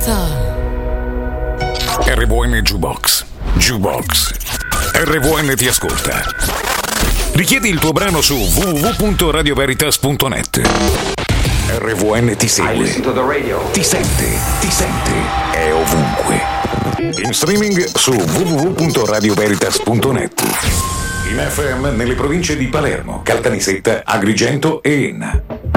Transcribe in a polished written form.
RVN Jukebox. Jukebox. RVN ti ascolta. Richiedi il tuo brano su www.radioveritas.net. RVN ti segue. Ti sente. È ovunque. In streaming su www.radioveritas.net. In FM nelle province di Palermo, Caltanissetta, Agrigento e Enna.